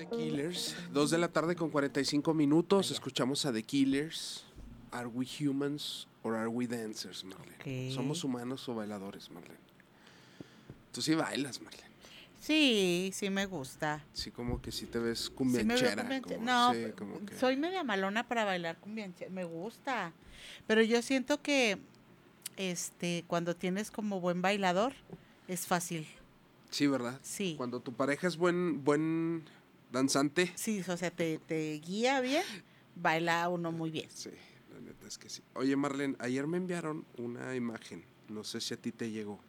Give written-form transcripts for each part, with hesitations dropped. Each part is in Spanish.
The Killers, 2 de la tarde con 45 minutos. Escuchamos a The Killers. Are we humans or are we dancers, Marlene? Okay. ¿Somos humanos o bailadores, Marlene? Tú sí bailas, Marlene. Sí, sí me gusta. Sí, como que sí te ves cumbianchera. No, sí, como que... soy media malona para bailar cumbianchera. Me gusta. Pero yo siento que cuando tienes como buen bailador, es fácil. Sí, ¿verdad? Sí. Cuando tu pareja es buen danzante. Sí, o sea, te guía bien, baila uno muy bien. Sí, la neta es que sí. Oye, Marlene, ayer me enviaron una imagen, no sé si a ti te llegó,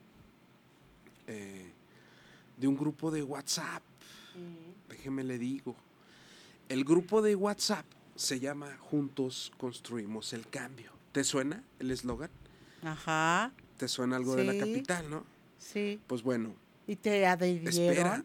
de un grupo de WhatsApp. Déjeme le digo. El grupo de WhatsApp se llama Juntos Construimos el Cambio. ¿Te suena el eslogan? Ajá. ¿Te suena algo de la capital, no? Sí. Pues bueno. ¿Y te adhirieron? Espera,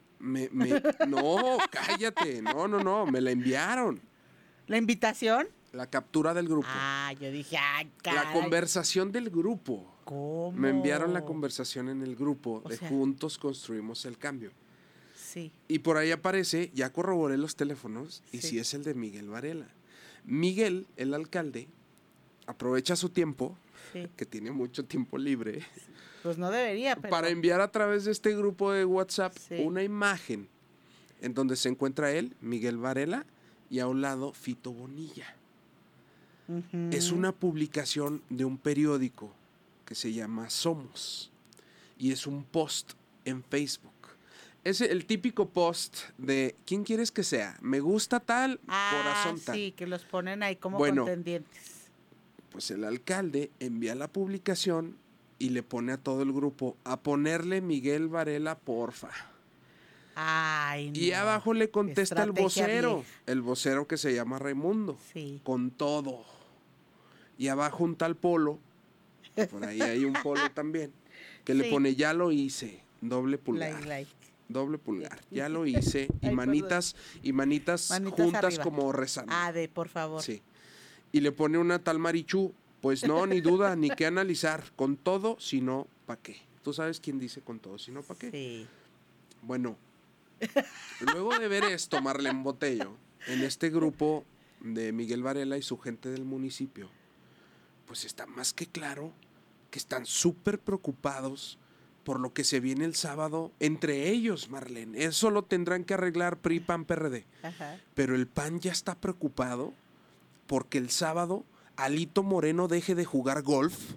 no, cállate, no, me la enviaron. ¿La invitación? La captura del grupo. Ah, yo dije, ay, caray. La conversación del grupo. ¿Cómo? Me enviaron la conversación en el grupo de sea, Juntos Construimos el Cambio. Sí. Y por ahí aparece, ya corroboré los teléfonos, y sí, sí es el de Miguel Varela. Miguel, el alcalde, aprovecha su tiempo, sí, que tiene mucho tiempo libre, pues no debería, pero... para enviar a través de este grupo de WhatsApp sí, una imagen en donde se encuentra él, Miguel Varela, y a un lado Fito Bonilla. Uh-huh. Es una publicación de un periódico que se llama Somos, y es un post en Facebook. Es el típico post de ¿quién quieres que sea? Me gusta tal, corazón tal. Sí, que los ponen ahí como bueno, contendientes. Pues el alcalde envía la publicación y le pone a todo el grupo a ponerle Miguel Varela, porfa. Ay, no. Y abajo le contesta el vocero que se llama Raimundo. Sí. Con todo. Y abajo un tal Polo, por ahí hay un Polo también, que le pone ya lo hice, doble pulgar. Like. Doble pulgar, ya lo hice. Y manitas juntas arriba, como rezando. Por favor. Sí. Y le pone una tal Marichú, pues no, ni duda, ni qué analizar. Con todo, si no, ¿pa' qué? ¿Tú sabes quién dice con todo, si no, ¿pa' qué? Sí. Bueno, luego de ver esto, Marlene Botello, en este grupo de Miguel Varela y su gente del municipio, pues está más que claro que están súper preocupados por lo que se viene el sábado entre ellos, Marlene. Eso lo tendrán que arreglar PRI, PAN, PRD. Ajá. Pero el PAN ya está preocupado porque el sábado Alito Moreno deje de jugar golf,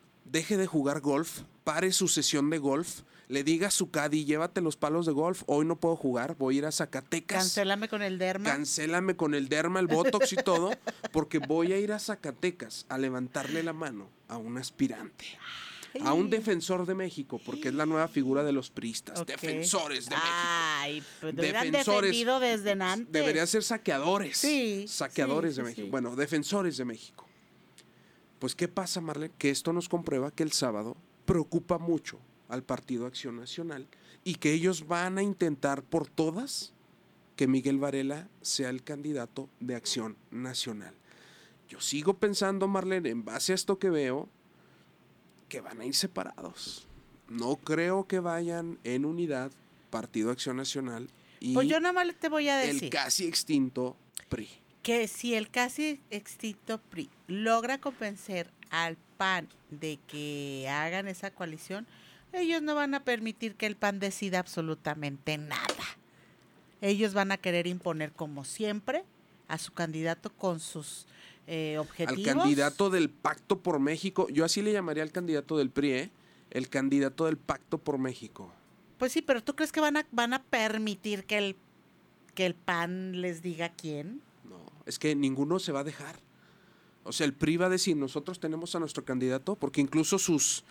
pare su sesión de golf, le diga a su caddy, llévate los palos de golf, hoy no puedo jugar, voy a ir a Zacatecas. Cancélame con el derma. El botox y todo, porque voy a ir a Zacatecas a levantarle la mano a un aspirante. A un defensor de México, porque es la nueva figura de los priistas. Okay. Defensores de México. Ay, pues defendido desde antes. Deberían ser saqueadores. Sí. Saqueadores de México. Sí. Bueno, defensores de México. Pues, ¿qué pasa, Marlene? Que esto nos comprueba que el sábado preocupa mucho al Partido Acción Nacional y que ellos van a intentar por todas que Miguel Varela sea el candidato de Acción Nacional. Yo sigo pensando, Marlene, en base a esto que veo, que van a ir separados. No creo que vayan en unidad Partido Acción Nacional y pues yo nada más te voy a decir el casi extinto PRI. Que si el casi extinto PRI logra convencer al PAN de que hagan esa coalición, ellos no van a permitir que el PAN decida absolutamente nada. Ellos van a querer imponer como siempre a su candidato con sus objetivos. Al candidato del Pacto por México, yo así le llamaría al candidato del PRI, el candidato del Pacto por México. Pues sí, pero ¿tú crees que van a permitir que el PAN les diga quién? No, es que ninguno se va a dejar. O sea, el PRI va a decir, nosotros tenemos a nuestro candidato, porque incluso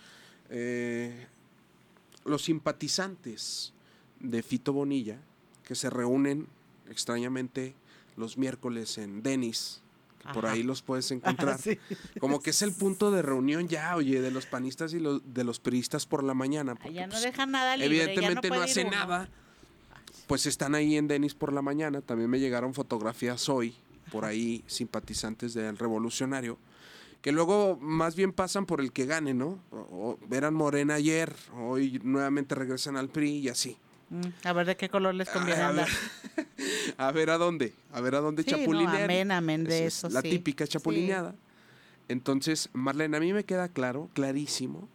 los simpatizantes de Fito Bonilla, que se reúnen extrañamente los miércoles en Denny's, por ahí los puedes encontrar. Sí. Como que es el punto de reunión ya, oye, de los panistas y de los priistas por la mañana. Porque, ya no dejan nada libre. Evidentemente no hace nada. Pues están ahí en Denny's por la mañana. También me llegaron fotografías hoy, por ahí, simpatizantes del Revolucionario, que luego más bien pasan por el que gane, ¿no? O eran Morena ayer, hoy nuevamente regresan al PRI y así. A ver de qué color les conviene andar. A ver a dónde Sí, chapulinean. no, amén de Esa eso, es la sí. típica chapulineada. Entonces, Marlene, a mí me queda clarísimo,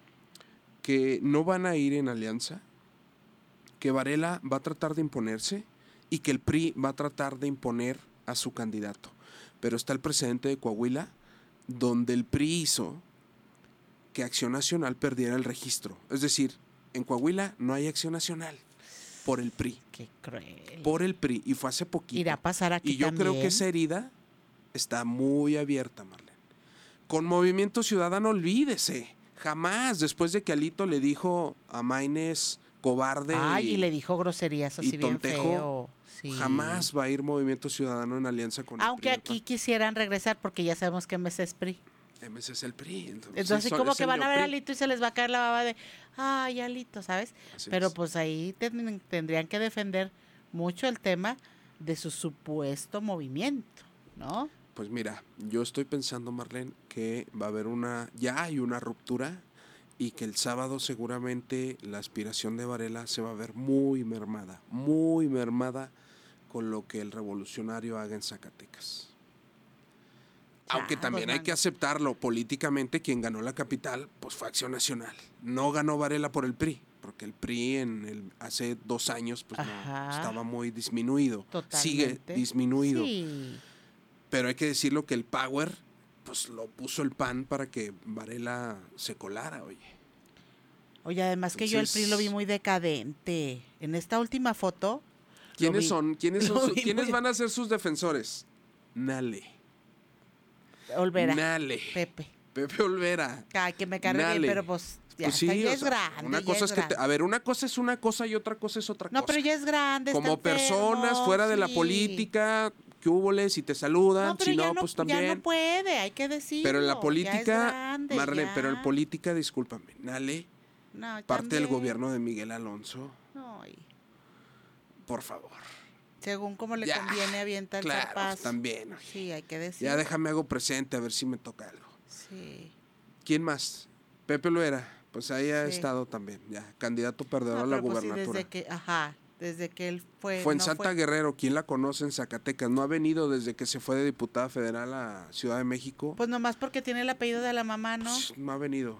que no van a ir en alianza, que Varela va a tratar de imponerse y que el PRI va a tratar de imponer a su candidato. Pero está el precedente de Coahuila, donde el PRI hizo que Acción Nacional perdiera el registro. Es decir, en Coahuila no hay Acción Nacional por el PRI. Qué cruel. Por el PRI. Y fue hace poquito. Irá a pasar aquí y yo también. creo que esa herida está muy abierta, Marlene. Con Movimiento Ciudadano, olvídese. Jamás, después de que Alito le dijo a Maínez cobarde y le dijo groserías así bien tontejo, feo. Sí. jamás va a ir Movimiento Ciudadano en alianza con Aunque el PRI. aquí quisieran regresar porque ya sabemos que MC es PRI. MS es el PRI. Entonces, sí, como es que el van a ver a neopri. Alito y se les va a caer la baba de, ay, Alito, ¿sabes? Así Pero es. pues ahí tendrían que defender mucho el tema de su supuesto movimiento, ¿no? Pues mira, yo estoy pensando, Marlene, que va a haber ya hay una ruptura y que el sábado seguramente la aspiración de Varela se va a ver muy mermada con lo que el revolucionario haga en Zacatecas. Aunque también hay que aceptarlo, políticamente quien ganó la capital pues fue Acción Nacional. No ganó Varela por el PRI, porque el PRI hace 2 años pues no, estaba muy disminuido. Totalmente. Sigue disminuido. Sí. Pero hay que decirlo que el power pues lo puso el PAN para que Varela se colara, oye. Oye, además que yo el PRI lo vi muy decadente. En esta última foto. ¿Quiénes son? ¿Quiénes muy... van a ser sus defensores? Nale. Olvera. Nale. Pepe Olvera. Ay, que me cargue bien, pero pues ya, pues sí, ya es grande. Una cosa es grande. a ver, una cosa es una cosa y otra cosa es otra cosa. No, pero ya es grande. Como personas fuera de la política, que húboles y te saludan, si no, pues también. Ya no puede, hay que decirlo. Pero en la política, grande, Marlene, pero en política, discúlpame, Nale, parte del gobierno de Miguel Alonso. No, por favor. Según como le conviene, avienta el zarpazo. También. Oye. Sí, hay que decirlo. Ya déjame hago presente a ver si me toca algo. Sí. ¿Quién más? Pepe Loera, pues ahí ha estado también, ya, candidato perdedor a la gubernatura. Sí, desde que él fue... Fue en Santa Guerrero, ¿quién la conoce en Zacatecas? ¿No ha venido desde que se fue de diputada federal a Ciudad de México? Pues nomás porque tiene el apellido de la mamá, ¿no? Pues no ha venido.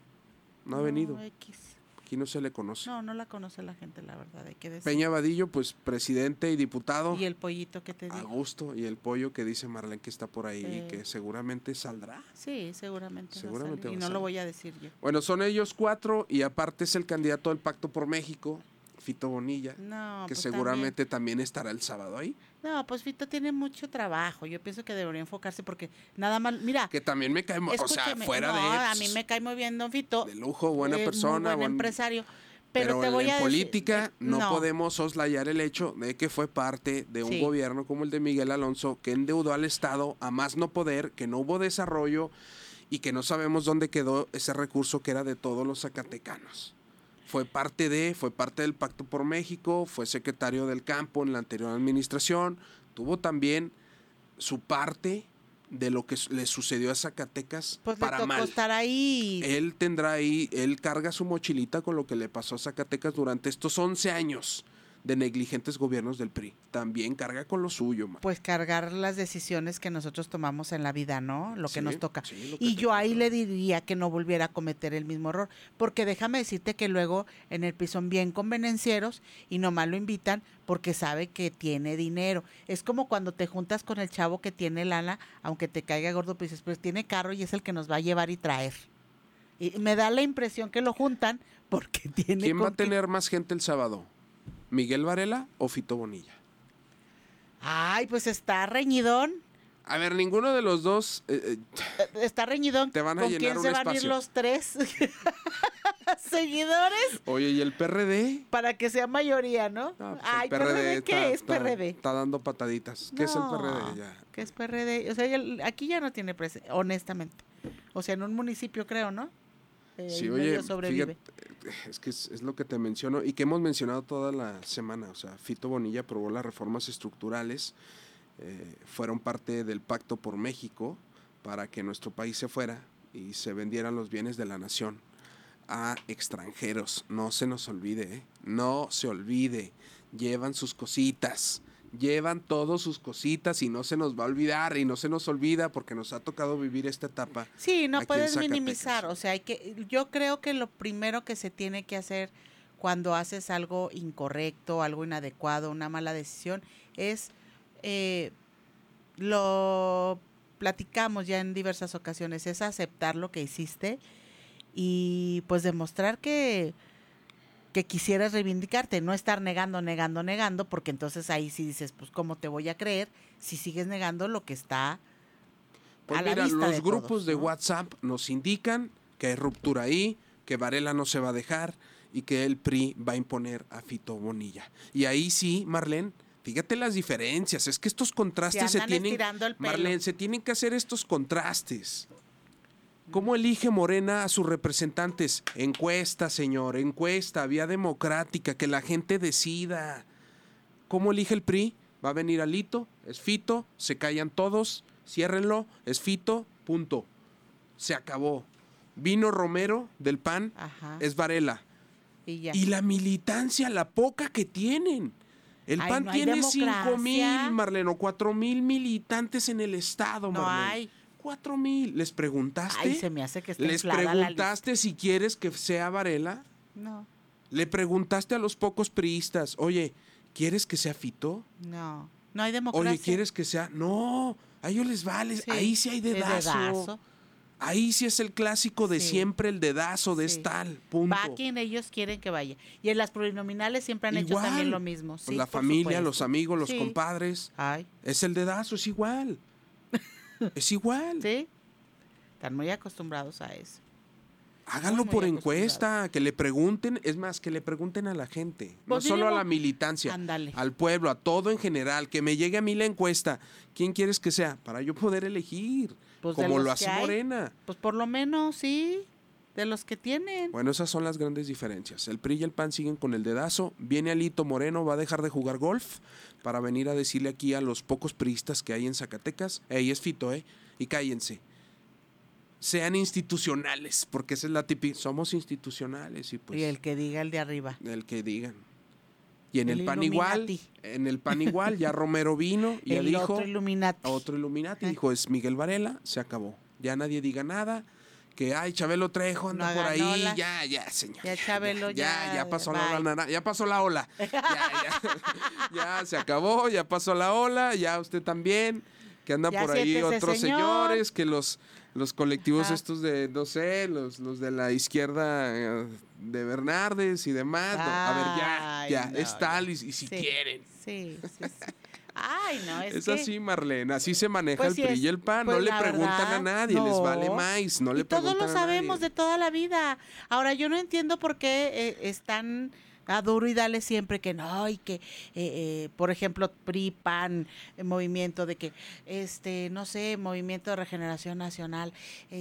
No ha venido. X. Aquí no se le conoce. No la conoce la gente, la verdad, hay que decir. Peña Vadillo, pues presidente y diputado. Y el pollito que te digo. A gusto. Y el pollo que dice Marlene que está por ahí y que seguramente saldrá. Sí, seguramente va y no lo voy a decir yo. Bueno, son ellos 4 y aparte es el candidato del Pacto por México, Fito Bonilla, que pues seguramente también estará el sábado ahí. No, pues Fito tiene mucho trabajo. Yo pienso que debería enfocarse porque nada más, mira. Que también me cae, o sea, fuera de... a mí me cae muy bien don Fito. De lujo, buena persona. Buen empresario. Pero te voy a decir, política no podemos soslayar el hecho de que fue parte de un gobierno como el de Miguel Alonso que endeudó al Estado a más no poder, que no hubo desarrollo y que no sabemos dónde quedó ese recurso que era de todos los zacatecanos. Fue parte del Pacto por México, fue secretario del campo en la anterior administración, tuvo también su parte de lo que le sucedió a Zacatecas pues para le tocó mal. Estar ahí. Él tendrá ahí, él carga su mochilita con lo que le pasó a Zacatecas durante estos 11 años de negligentes gobiernos del PRI. También carga con lo suyo, man. Pues cargar las decisiones que nosotros tomamos en la vida, ¿no? Lo que nos toca. Sí, y yo ahí le diría que no volviera a cometer el mismo error. Porque déjame decirte que luego en el PRI son bien convenencieros y nomás lo invitan porque sabe que tiene dinero. Es como cuando te juntas con el chavo que tiene lana, aunque te caiga gordo, pues dices, pues tiene carro y es el que nos va a llevar y traer. Y me da la impresión que lo juntan porque tiene... ¿Quién va a tener más gente el sábado? ¿Miguel Varela o Fito Bonilla? Ay, pues está reñidón. A ver, ninguno de los dos... está reñidón. Te van a llenar quién un se van espacio. a ir los 3 seguidores? Oye, ¿y el PRD? Para que sea mayoría, ¿no? No, pues ay, ¿PRD qué es PRD? Está dando pataditas. ¿Qué es el PRD ya? ¿Qué es PRD? O sea, aquí ya no tiene presencia, honestamente. O sea, en un municipio creo, ¿no? Sí, oye, fíjate, es que es lo que te menciono y que hemos mencionado toda la semana. O sea, Fito Bonilla aprobó las reformas estructurales, fueron parte del Pacto por México para que nuestro país se fuera y se vendieran los bienes de la nación a extranjeros. No se nos olvide, no se olvide. Llevan sus cositas, llevan todas sus cositas y no se nos va a olvidar y no se nos olvida porque nos ha tocado vivir esta etapa. Sí, no aquí en puedes Zacatecas. minimizar, o sea, yo creo que lo primero que se tiene que hacer cuando haces algo incorrecto, algo inadecuado, una mala decisión, es, lo platicamos ya en diversas ocasiones, es aceptar lo que hiciste y pues demostrar que quisieras reivindicarte, no estar negando, porque entonces ahí sí dices, pues ¿cómo te voy a creer si sigues negando lo que está Pues a la mira, vista los de grupos todos, de ¿no? WhatsApp nos indican que hay ruptura ahí, que Varela no se va a dejar y que el PRI va a imponer a Fito Bonilla. Y ahí sí, Marlene, fíjate las diferencias, es que estos contrastes se andan tienen, estirando el pelo. Marlene, se tienen que hacer estos contrastes. ¿Cómo elige Morena a sus representantes? Encuesta, señor, encuesta, vía democrática, que la gente decida. ¿Cómo elige el PRI? Va a venir Alito, es Fito, se callan todos, ciérrenlo, es Fito, punto. Se acabó. Vino Romero del PAN, Ajá. es Varela. Y ya. Y la militancia, la poca que tienen. El Ay, PAN no hay tiene democracia. 5,000, Marlene, o 4,000 militantes en el estado, No Marlene. hay. 4,000. ¿Les preguntaste? Ay, se me hace que está ¿Les inflada la lista. preguntaste si quieres que sea Varela? No, ¿Le preguntaste a los pocos priistas, oye, ¿quieres que sea Fito? no hay democracia. Oye, ¿quieres que sea? No, a ellos les vale. Sí, Ahí sí hay es dedazo. Ahí sí es el clásico de Sí. siempre, el dedazo de Sí. tal, punto. Va quien ellos quieren que vaya. Y en las plurinominales siempre han hecho Igual. también lo mismo. Pues Sí, la por familia, supuesto. los amigos, los Sí. compadres. Ay, Es el dedazo, es igual. Es igual. sí. Están muy acostumbrados a eso. Háganlo Muy por acostumbrados. encuesta, que le pregunten, es más, que le pregunten a la gente, no Pues solo a mínimo, la militancia, ándale. al pueblo, a todo en general, que me llegue a mí la encuesta. ¿Quién quieres que sea? Para yo poder elegir, Pues de como los lo que hace hay. Morena. Pues por lo menos, sí, de los que tienen. Bueno, esas son las grandes diferencias. El PRI y el PAN siguen con el dedazo. Viene Alito Moreno, va a dejar de jugar golf para venir a decirle aquí a los pocos priistas que hay en Zacatecas, ey, es Fito, y cállense. Sean institucionales, porque esa es la típica. Somos institucionales y pues Y el que diga el de arriba. el que digan. Y en el, El PAN Illuminati. igual, en el PAN igual, ya Romero vino y ya El dijo otro Illuminati. a otro Illuminati, dijo, es Miguel Varela, se acabó. Ya nadie diga nada, que ay, Chabelo Trejo anda No por hagan ahí, olas. ya, señor. Ya Chabelo, ya pasó la bye. ola, ya pasó la ola. Ya se acabó, ya pasó la ola, ya usted también, que andan Ya por ahí siéntese, otros señor. señores, que los colectivos Ajá. estos de, no sé, los de la izquierda de Bernardes y demás. No, a ver, Ay, ya, no, es tal ya. y si Sí. quieren. Sí. Ay, no, es Es que... así, Marlene, así se maneja Pues el sí PRI es, y el PAN. pues no le la preguntan verdad, a nadie, les no. vale más, no le Y todos preguntan lo a sabemos nadie. de toda la vida. Ahora, yo no entiendo por qué están a duro y dale siempre que no, y que, por ejemplo, PRI, PAN, movimiento de que, no sé, Movimiento de Regeneración Nacional,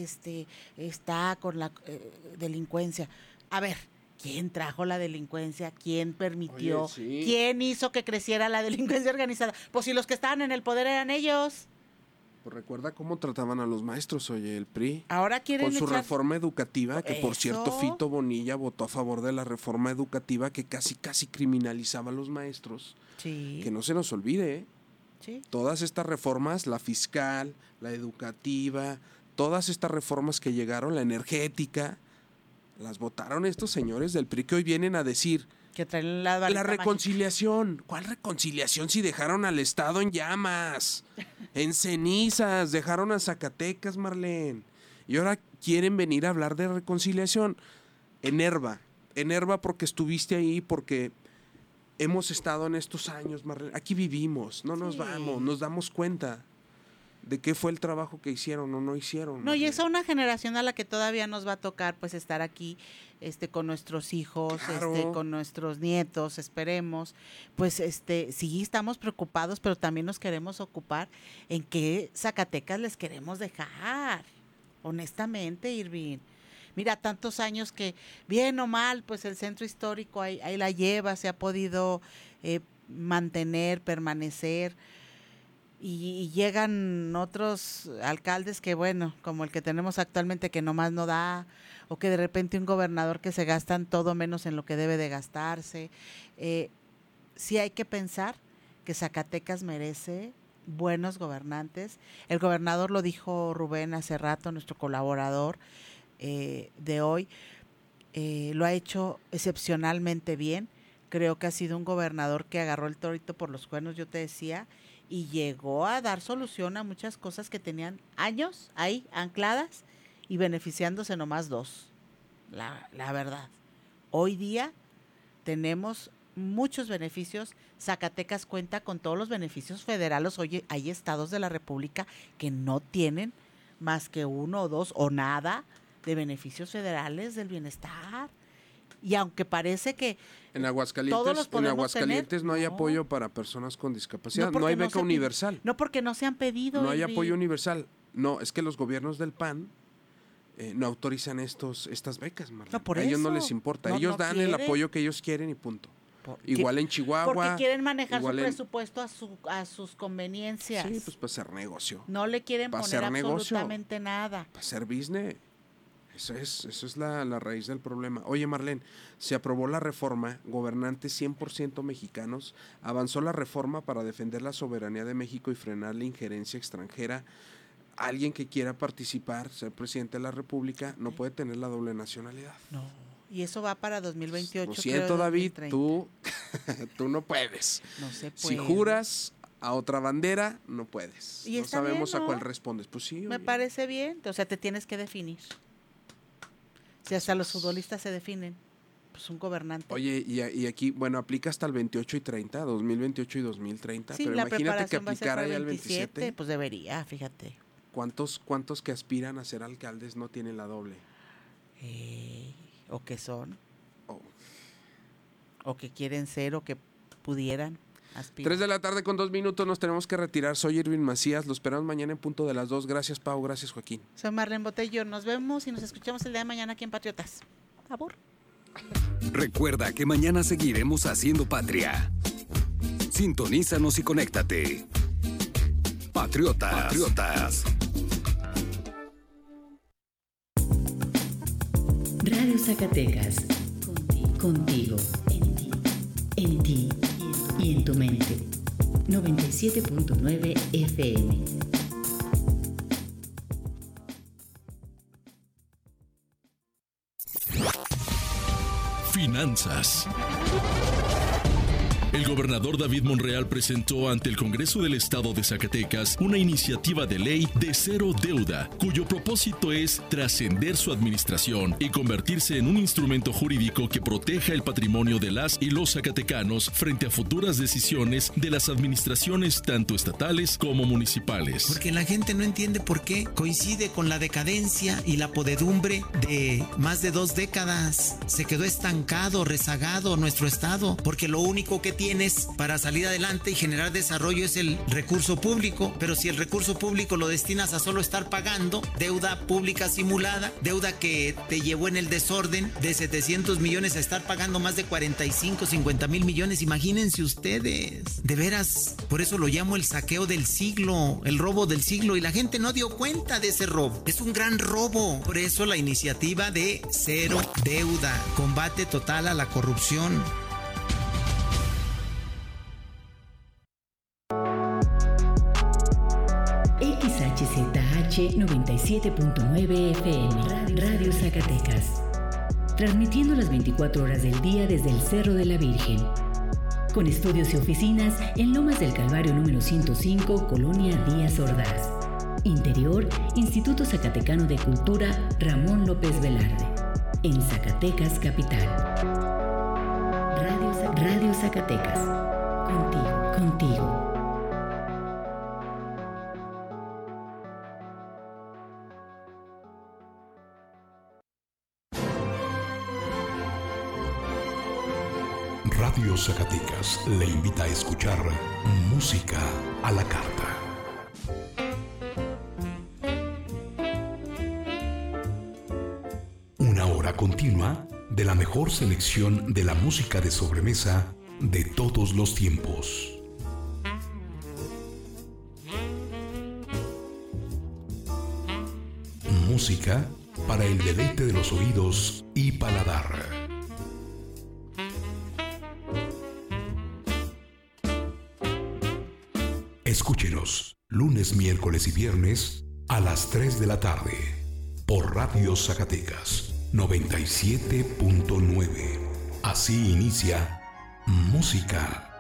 está con la delincuencia. A ver, ¿quién trajo la delincuencia? ¿Quién permitió? Oye, sí. ¿Quién hizo que creciera la delincuencia organizada? Pues si los que estaban en el poder eran ellos. Pues recuerda cómo trataban a los maestros, oye, el PRI. Ahora quieren Con su echar... reforma educativa, que por Eso. cierto Fito Bonilla votó a favor de la reforma educativa que casi criminalizaba a los maestros. Sí, Que no se nos olvide, ¿eh? sí. Todas estas reformas, la fiscal, la educativa, todas estas reformas que llegaron, la energética, las votaron estos señores del PRI que hoy vienen a decir Que traen la la varita mágica. reconciliación. ¿Cuál reconciliación si dejaron al Estado en llamas, en cenizas, dejaron a Zacatecas, Marlene? Y ahora quieren venir a hablar de reconciliación. Enerva porque estuviste ahí, porque hemos estado en estos años, Marlene. Aquí vivimos, no nos Sí. vamos, nos damos cuenta de qué fue el trabajo que hicieron o no hicieron. No, y Marlene. es a una generación a la que todavía nos va a tocar pues estar aquí con nuestros hijos, Claro. con nuestros nietos, esperemos. Pues sí estamos preocupados, pero también nos queremos ocupar en qué Zacatecas les queremos dejar. Honestamente, Irving. Mira, tantos años que, bien o mal, pues el centro histórico ahí la lleva, se ha podido mantener, permanecer. Y llegan otros alcaldes que, bueno, como el que tenemos actualmente, que nomás no da, o que de repente un gobernador que se gastan todo menos en lo que debe de gastarse. Sí hay que pensar que Zacatecas merece buenos gobernantes. El gobernador lo dijo Rubén hace rato, nuestro colaborador de hoy, lo ha hecho excepcionalmente bien. Creo que ha sido un gobernador que agarró el torito por los cuernos, yo te decía, y llegó a dar solución a muchas cosas que tenían años ahí ancladas y beneficiándose nomás 2. La verdad. Hoy día tenemos muchos beneficios. Zacatecas cuenta con todos los beneficios federales. Oye, hay estados de la República que no tienen más que 1 o 2 o nada de beneficios federales del bienestar. Y aunque parece que en Aguascalientes no hay apoyo para personas con discapacidad, no hay beca universal. No, porque no se han pedido. No hay apoyo universal. No, es que los gobiernos del PAN no autorizan estas becas, Marlene. No, por a ellos eso. no les importa. No, ellos no dan quieren. El apoyo que ellos quieren y punto. Igual en Chihuahua. Porque quieren manejar su presupuesto a sus conveniencias. Sí, pues para hacer negocio. No le quieren poner absolutamente nada. Para hacer business. Eso es la raíz del problema. Oye, Marlene, se aprobó la reforma, gobernantes 100% mexicanos, avanzó la reforma para defender la soberanía de México y frenar la injerencia extranjera. Alguien que quiera participar, ser presidente de la República, no puede tener la doble nacionalidad. No. Y eso va para 2028. Lo siento, David, tú no puedes. No se puede. Si juras a otra bandera, no puedes. Y no sabemos bien, ¿no? a cuál respondes. Pues sí. Me parece bien. O sea, te tienes que definir. Si hasta los futbolistas se definen, pues un gobernante. Oye, y aquí, bueno, aplica hasta el 28 y 30, 2028 y 2030, sí, pero la imagínate que preparación aplicara ya el el 27. Pues debería, fíjate. ¿Cuántos que aspiran a ser alcaldes no tienen la doble? O que son. O que quieren ser o que pudieran aspirar. 3 de la tarde con 2 minutos, nos tenemos que retirar. Soy Irving Macías, lo esperamos mañana en punto de las 2. Gracias, Pau, gracias, Joaquín. Soy Marlene Botello, nos vemos y nos escuchamos el día de mañana aquí en Patriotas. Favor. Recuerda que mañana seguiremos haciendo patria. Sintonízanos y conéctate. Patriotas. Radio Zacatecas. Contigo. En ti. Y en tu mente. 97.9 FM. Finanzas. El gobernador David Monreal presentó ante el Congreso del Estado de Zacatecas una iniciativa de ley de cero deuda, cuyo propósito es trascender su administración y convertirse en un instrumento jurídico que proteja el patrimonio de las y los zacatecanos frente a futuras decisiones de las administraciones tanto estatales como municipales. Porque la gente no entiende por qué coincide con la decadencia y la podedumbre de más de 2 décadas. Se quedó estancado, rezagado nuestro estado, porque lo único que tienes para salir adelante y generar desarrollo es el recurso público, pero si el recurso público lo destinas a solo estar pagando deuda pública simulada, deuda que te llevó en el desorden de 700 millones a estar pagando más de 45, 50 mil millones, imagínense ustedes, de veras, por eso lo llamo el saqueo del siglo, el robo del siglo, y la gente no dio cuenta de ese robo, es un gran robo, por eso la iniciativa de cero deuda, combate total a la corrupción. XHZH 97.9 FM, Radio Zacatecas. Transmitiendo las 24 horas del día desde el Cerro de la Virgen. Con estudios y oficinas en Lomas del Calvario número 105, Colonia Díaz Ordaz. Interior, Instituto Zacatecano de Cultura Ramón López Velarde. En Zacatecas, capital. Radio Zacatecas. Contigo. Radio Zacatecas le invita a escuchar música a la carta. Una hora continua de la mejor selección de la música de sobremesa de todos los tiempos. Música para el deleite de los oídos y paladar. Escúchenos lunes, miércoles y viernes a las 3 de la tarde por Radio Zacatecas 97.9. Así inicia Música